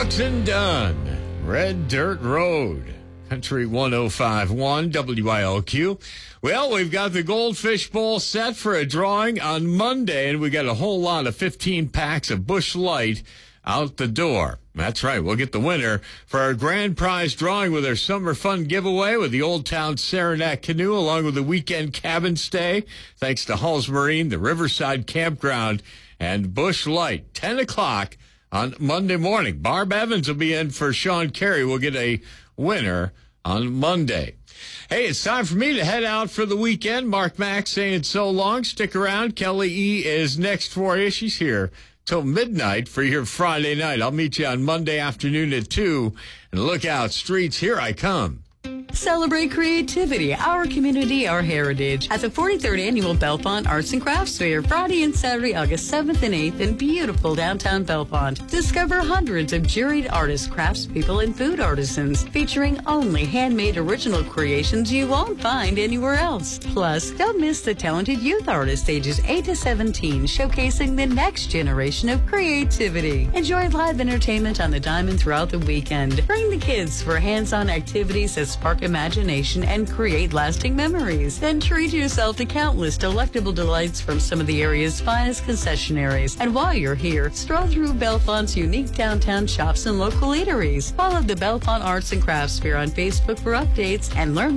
Brooks and Dunn, Red Dirt Road, Country 105.1 WILQ. Well, we've got the Goldfish Bowl set for a drawing on Monday, and we got a whole lot of 15 packs of Busch Light out the door. That's right. We'll get the winner for our grand prize drawing with our summer fun giveaway with the Old Town Saranac Canoe, along with the weekend cabin stay, thanks to Halls Marine, the Riverside Campground, and Busch Light. 10 o'clock on Monday morning. Barb Evans will be in for Sean Carey. We'll get a winner on Monday. Hey, it's time for me to head out for the weekend. Mark Mack saying so long. Stick around. Kelly E. is next for you. She's here till midnight for your Friday night. I'll meet you on Monday afternoon at 2. And look out, streets, here I come. Celebrate creativity, our community, our heritage at the 43rd Annual Bellefonte Arts and Crafts Fair, Friday and Saturday, August 7th and 8th in beautiful downtown Bellefonte. Discover hundreds of juried artists, craftspeople, and food artisans featuring only handmade original creations you won't find anywhere else. Plus, don't miss the talented youth artists ages 8 to 17 showcasing the next generation of creativity. Enjoy live entertainment on the Diamond throughout the weekend. Bring the kids for hands-on activities that spark imagination and create lasting memories. Then treat yourself to countless delectable delights from some of the area's finest concessionaries. And while you're here, stroll through Bellefonte's unique downtown shops and local eateries. Follow the Bellefonte Arts and Crafts Fair on Facebook for updates and learn